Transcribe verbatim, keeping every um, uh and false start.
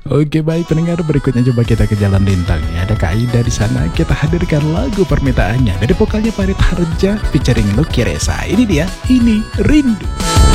Oke baik pendengar, berikutnya coba kita ke Jalan Lintang ya. Ada Kak Aida di sana. Kita hadirkan lagu permintaannya dari vokalnya Farid Harja featuring Lucky Reza. Ini dia, ini Rindu.